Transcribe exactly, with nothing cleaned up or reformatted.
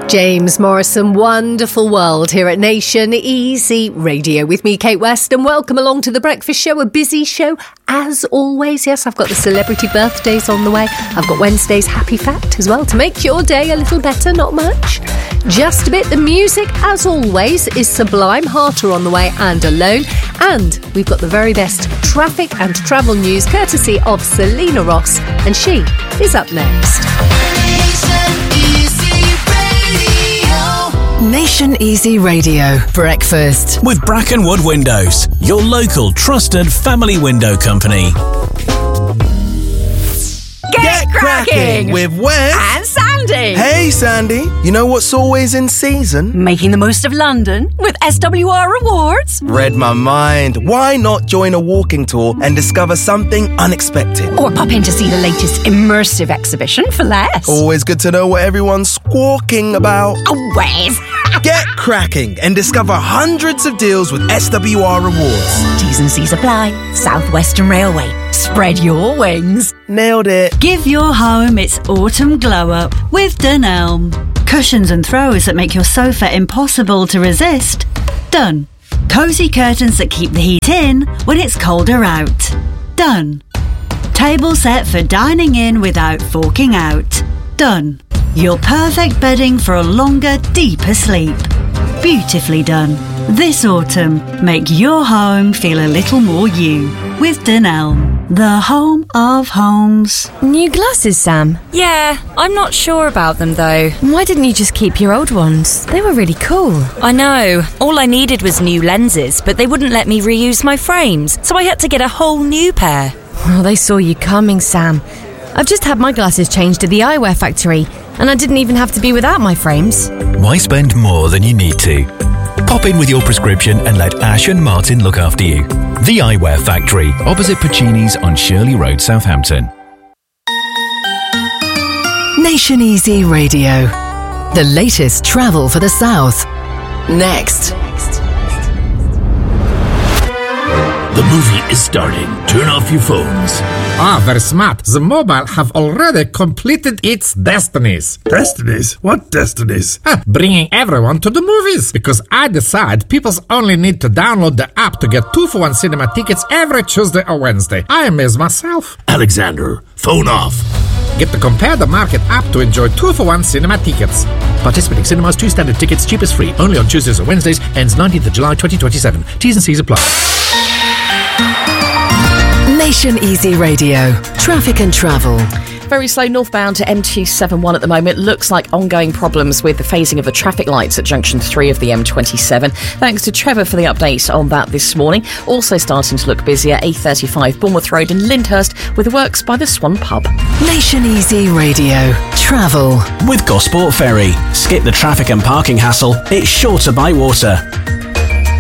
James Morrison, Wonderful World here at Nation Easy Radio with me, Kate West, and welcome along to The Breakfast Show, a busy show as always. Yes, I've got the celebrity birthdays on the way. I've got Wednesday's Happy Fact as well to make your day a little better, not much. Just a bit. The music, as always, is sublime. Hearter on the way and Alone. And we've got the very best traffic and travel news courtesy of Selena Ross, and she is up next. Nation Easy Radio Breakfast with Brackenwood Windows, your local trusted family window company. Get, Get cracking with Wes and Sandy. Hey Sandy, you know what's always in season? Making the most of London with S W R Rewards. Read my mind. Why not join a walking tour and discover something unexpected? Or pop in to see the latest immersive exhibition for less. Always good to know what everyone's squawking about. Oh, Wes. Get cracking and discover hundreds of deals with S W R Rewards. T's and C's apply. South Western Railway. Spread your wings. Nailed it. Give your home its autumn glow-up with Dunelm. Cushions and throws that make your sofa impossible to resist. Done. Cosy curtains that keep the heat in when it's colder out. Done. Table set for dining in without forking out. Done. Your perfect bedding for a longer, deeper sleep. Beautifully done. This autumn, make your home feel a little more you with Dunelm, the home of homes. New glasses, Sam? Yeah, I'm not sure about them though. Why didn't you just keep your old ones? They were really cool. I know. All I needed was new lenses, but they wouldn't let me reuse my frames, so I had to get a whole new pair. Well, they saw you coming, Sam. I've just had my glasses changed at the Eyewear Factory, and I didn't even have to be without my frames. Why spend more than you need to? Pop in with your prescription and let Ash and Martin look after you. The Eyewear Factory, opposite Puccini's on Shirley Road, Southampton. Nation Easy Radio. The latest travel for the South. Next. The movie is starting. Turn off your phones. Ah, very smart. The mobile have already completed its destinies. Destinies? What destinies? Ah, bringing everyone to the movies. Because I decide people only need to download the app to get two for one cinema tickets every Tuesday or Wednesday. I amaze myself. Alexander, phone off. Get the Compare the Market app to enjoy two for one cinema tickets. Participating cinemas, two standard tickets, cheapest free. Only on Tuesdays or Wednesdays. Ends nineteenth of July twenty twenty-seven. T's and C's apply. Nation Easy Radio. Traffic and travel. Very slow northbound to M two seventy-one at the moment. Looks like ongoing problems with the phasing of the traffic lights at junction three of the M twenty-seven. Thanks to Trevor for the update on that this morning. Also starting to look busier, A thirty-five Bournemouth Road in Lyndhurst with works by the Swan Pub. Nation Easy Radio. Travel. With Gosport Ferry. Skip the traffic and parking hassle. It's shorter by water.